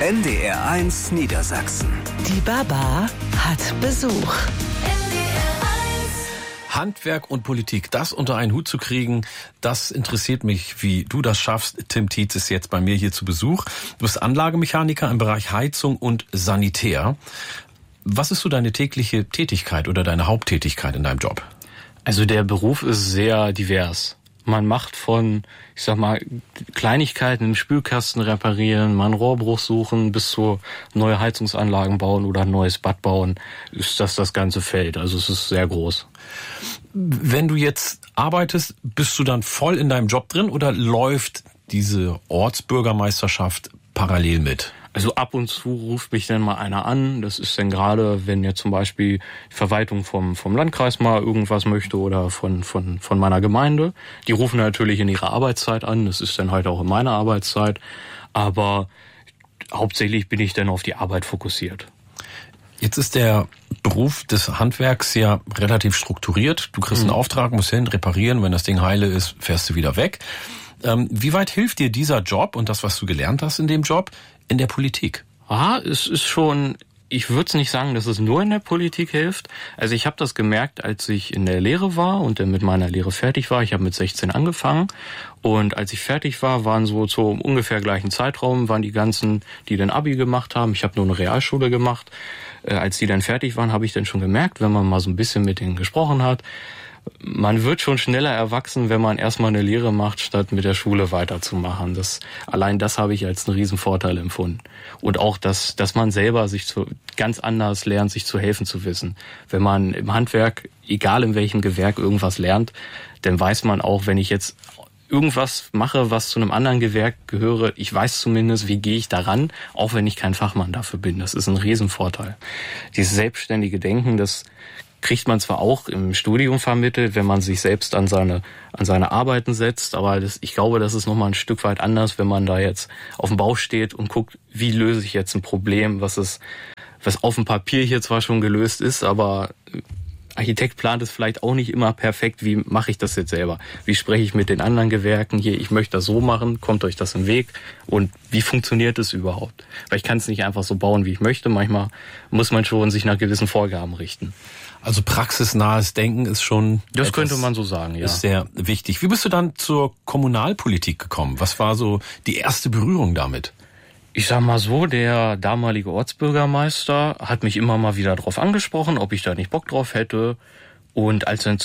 NDR1 Niedersachsen. Die Baba hat Besuch. Handwerk und Politik, das unter einen Hut zu kriegen, das interessiert mich, wie du das schaffst. Tim Tietz ist jetzt bei mir hier zu Besuch. Du bist Anlagemechaniker im Bereich Heizung und Sanitär. Was ist so deine tägliche Tätigkeit oder deine Haupttätigkeit in deinem Job? Also der Beruf ist sehr divers. Man macht von, ich sag mal, Kleinigkeiten im Spülkasten reparieren, mal einen Rohrbruch suchen, bis zu neue Heizungsanlagen bauen oder ein neues Bad bauen, ist das ganze Feld. Also es ist sehr groß. Wenn du jetzt arbeitest, bist du dann voll in deinem Job drin oder läuft diese Ortsbürgermeisterschaft parallel mit? Also ab und zu ruft mich dann mal einer an. Das ist dann gerade, wenn jetzt zum Beispiel die Verwaltung vom Landkreis mal irgendwas möchte oder von meiner Gemeinde. Die rufen natürlich in ihrer Arbeitszeit an. Das ist dann halt auch in meiner Arbeitszeit. Aber hauptsächlich bin ich dann auf die Arbeit fokussiert. Jetzt ist der Beruf des Handwerks ja relativ strukturiert. Du kriegst einen Auftrag, musst hin, reparieren. Wenn das Ding heile ist, fährst du wieder weg. Wie weit hilft dir dieser Job und das, was du gelernt hast in dem Job, in der Politik? Es ist schon, ich würde es nicht sagen, dass es nur in der Politik hilft. Also ich habe das gemerkt, als ich in der Lehre war und dann mit meiner Lehre fertig war. Ich habe mit 16 angefangen und als ich fertig war, waren so zum ungefähr gleichen Zeitraum, waren die ganzen, die dann Abi gemacht haben. Ich habe nur eine Realschule gemacht. Als die dann fertig waren, habe ich dann schon gemerkt, wenn man mal so ein bisschen mit denen gesprochen hat, man wird schon schneller erwachsen, wenn man erstmal eine Lehre macht, statt mit der Schule weiterzumachen. Allein das habe ich als einen riesen Vorteil empfunden. Und auch, dass man selber ganz anders lernt, sich zu helfen zu wissen. Wenn man im Handwerk, egal in welchem Gewerk, irgendwas lernt, dann weiß man auch, wenn ich jetzt irgendwas mache, was zu einem anderen Gewerk gehöre, ich weiß zumindest, wie gehe ich daran, auch wenn ich kein Fachmann dafür bin. Das ist ein Riesenvorteil. Dieses selbstständige Denken, das kriegt man zwar auch im Studium vermittelt, wenn man sich selbst an seine Arbeiten setzt, aber ich glaube, das ist nochmal ein Stück weit anders, wenn man da jetzt auf dem Bau steht und guckt, wie löse ich jetzt ein Problem, was auf dem Papier hier zwar schon gelöst ist, aber Architekt plant es vielleicht auch nicht immer perfekt. Wie mache ich das jetzt selber? Wie spreche ich mit den anderen Gewerken hier? Ich möchte das so machen. Kommt euch das im Weg? Und wie funktioniert es überhaupt? Weil ich kann es nicht einfach so bauen, wie ich möchte. Manchmal muss man schon sich nach gewissen Vorgaben richten. Also praxisnahes Denken ist schon... Das könnte man so sagen, ja. Ist sehr wichtig. Wie bist du dann zur Kommunalpolitik gekommen? Was war so die erste Berührung damit? Ich sag mal so, der damalige Ortsbürgermeister hat mich immer mal wieder drauf angesprochen, ob ich da nicht Bock drauf hätte. Und als dann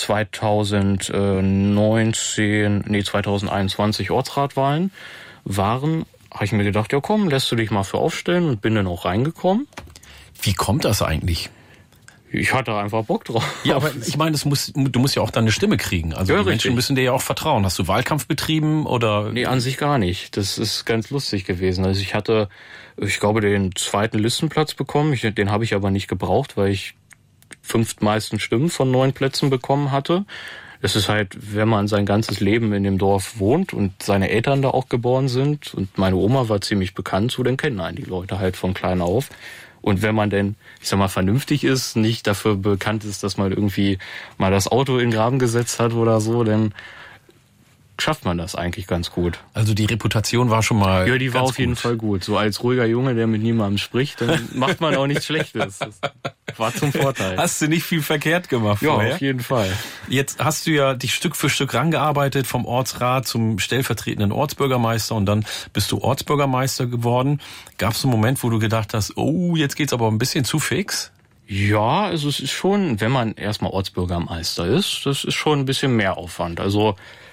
2021 Ortsratwahlen waren, habe ich mir gedacht, ja komm, lässt du dich mal für aufstellen und bin dann auch reingekommen. Wie kommt das eigentlich? Ich hatte einfach Bock drauf. Ja, aber ich meine, du musst ja auch dann eine Stimme kriegen. Also ja, die Menschen müssen dir ja auch vertrauen. Hast du Wahlkampf betrieben oder? Nee, an sich gar nicht. Das ist ganz lustig gewesen. Also ich glaube, den zweiten Listenplatz bekommen. Den habe ich aber nicht gebraucht, weil ich 5 meisten Stimmen von 9 Plätzen bekommen hatte. Es ist halt, wenn man sein ganzes Leben in dem Dorf wohnt und seine Eltern da auch geboren sind und meine Oma war ziemlich bekannt, so dann kennen einen die Leute halt von klein auf. Und wenn man denn, ich sag mal, vernünftig ist, nicht dafür bekannt ist, dass man irgendwie mal das Auto in den Graben gesetzt hat oder so, dann schafft man das eigentlich ganz gut. Also die Reputation war schon mal. Ja, die war auf jeden Fall gut. So als ruhiger Junge, der mit niemandem spricht, dann macht man auch nichts Schlechtes. Das war zum Vorteil. Hast du nicht viel verkehrt gemacht ja, vorher? Auf jeden Fall. Jetzt hast du ja dich Stück für Stück rangearbeitet vom Ortsrat zum stellvertretenden Ortsbürgermeister und dann bist du Ortsbürgermeister geworden. Gab es einen Moment, wo du gedacht hast, oh, jetzt geht's aber ein bisschen zu fix? Ja, also es ist schon, wenn man erstmal Ortsbürgermeister ist, das ist schon ein bisschen mehr Aufwand. Also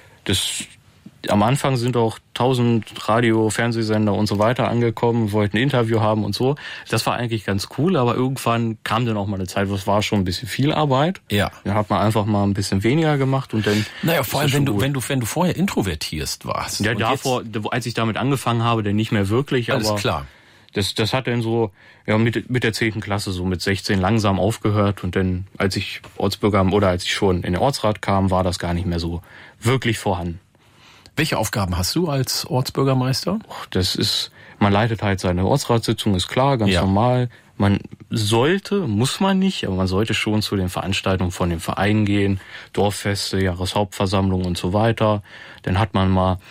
am Anfang sind auch 1000 Radio-, Fernsehsender und so weiter angekommen, wollten ein Interview haben und so. Das war eigentlich ganz cool, aber irgendwann kam dann auch mal eine Zeit, wo es war schon ein bisschen viel Arbeit. Ja. Dann hat man einfach mal ein bisschen weniger gemacht und dann. Naja, vor allem, wenn du vorher introvertierst warst. Ja, als ich damit angefangen habe, dann nicht mehr wirklich, alles aber. Klar. Das hat dann so, ja, mit der 10. Klasse, so mit 16 langsam aufgehört und dann, als ich schon in den Ortsrat kam, war das gar nicht mehr so wirklich vorhanden. Welche Aufgaben hast du als Ortsbürgermeister? Man leitet halt seine Ortsratssitzung, ist klar, ganz normal. Man muss man nicht, aber man sollte schon zu den Veranstaltungen von dem Verein gehen, Dorffeste, Jahreshauptversammlung und so weiter. Dann hat man mal,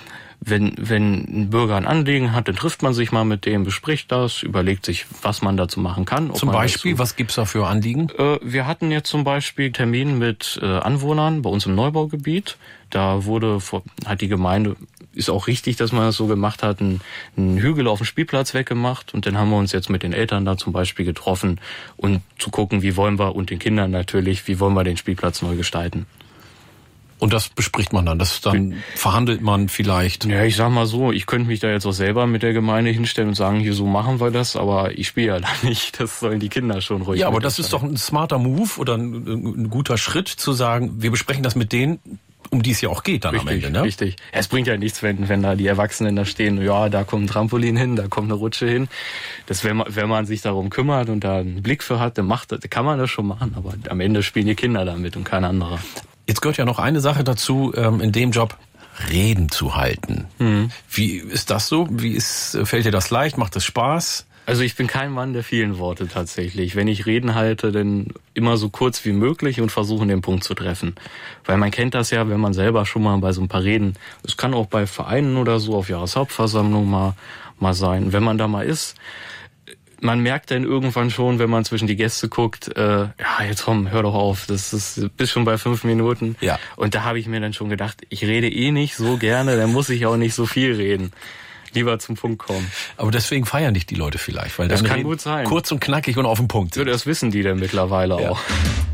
wenn ein Bürger ein Anliegen hat, dann trifft man sich mal mit dem, bespricht das, überlegt sich, was man dazu machen kann. Zum Beispiel, was gibt's da für Anliegen? Wir hatten jetzt zum Beispiel Termin mit Anwohnern bei uns im Neubaugebiet. Da hat die Gemeinde, ist auch richtig, dass man das so gemacht hat, einen Hügel auf dem Spielplatz weggemacht. Und dann haben wir uns jetzt mit den Eltern da zum Beispiel getroffen und zu gucken, und den Kindern natürlich, wie wollen wir den Spielplatz neu gestalten. Und das bespricht man dann, dann verhandelt man vielleicht. Ja, ich sag mal so, ich könnte mich da jetzt auch selber mit der Gemeinde hinstellen und sagen, hier so machen wir das, aber ich spiele ja da nicht, das sollen die Kinder schon ruhig. Ja, aber das ist doch ein smarter Move oder ein guter Schritt zu sagen, wir besprechen das mit denen, um die es ja auch geht dann am Ende, ne? Richtig. Ja, es bringt ja nichts, wenn da die Erwachsenen da stehen, ja, da kommt ein Trampolin hin, da kommt eine Rutsche hin. Wenn man sich darum kümmert und da einen Blick für hat, dann kann man das schon machen, aber am Ende spielen die Kinder damit und kein anderer. Jetzt gehört ja noch eine Sache dazu, in dem Job Reden zu halten. Mhm. Wie ist das so? Fällt dir das leicht? Macht das Spaß? Also ich bin kein Mann der vielen Worte tatsächlich. Wenn ich Reden halte, dann immer so kurz wie möglich und versuchen, den Punkt zu treffen. Weil man kennt das ja, wenn man selber schon mal bei so ein paar Reden, es kann auch bei Vereinen oder so auf Jahreshauptversammlung mal sein, wenn man da mal ist. Man merkt dann irgendwann schon, wenn man zwischen die Gäste guckt, jetzt komm, hör doch auf, bist schon bei 5 Minuten. Ja. Und da habe ich mir dann schon gedacht, ich rede nicht so gerne, dann muss ich auch nicht so viel reden. Lieber zum Punkt kommen. Aber deswegen feiern dich die Leute vielleicht, weil das kann gut sein. Kurz und knackig und auf den Punkt. Ja, das wissen die dann mittlerweile auch.